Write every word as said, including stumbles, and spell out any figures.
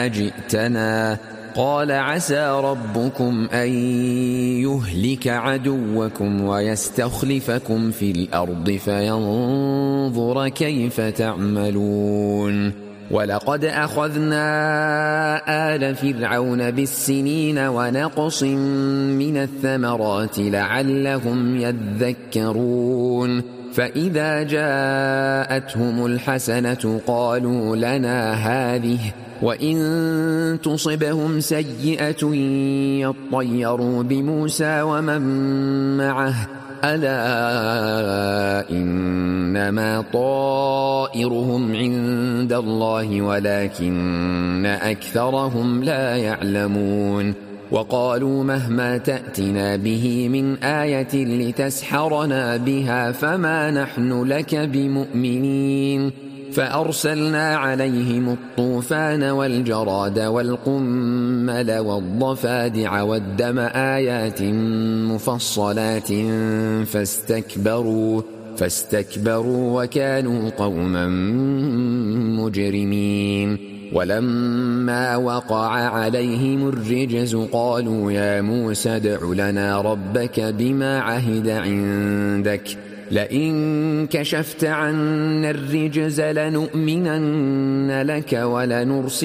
جئتنا قال عسى ربكم أن يهلك عدوكم ويستخلفكم في الأرض فينظر كيف تعملون ولقد أخذنا آل فرعون بالسنين ونقص من الثمرات لعلهم يذكرون فإذا جاءتهم الحسنة قالوا لنا هذه وإن تصبهم سيئة يطيروا بموسى ومن معه ألا إنما طائرهم عند الله ولكن أكثرهم لا يعلمون وقالوا مهما تأتنا به من آية لتسحرنا بها فما نحن لك بمؤمنين فأرسلنا عليهم الطوفان والجراد والقمل والضفادع والدم آيات مفصلات فاستكبروا فاستكبروا وكانوا قوما مجرمين ولما وقع عليهم الرجز قالوا يا موسى ادع لنا ربك بما عهد عندك لئن كشفت عنا الرجز لنؤمنن لك ولنرسلن